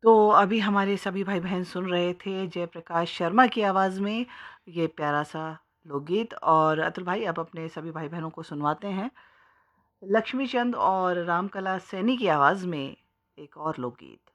तो अभी हमारे सभी भाई-बहन सुन रहे थे जयप्रकाश शर्मा की आवाज़ में ये प्यारा-सा लोकगीत। और अतुल भाई अब अपने सभी भाई-बहनों को सुनवाते हैं लक्ष्मी चंद और रामकला सैनी की आवाज़ में एक और लोकगीत।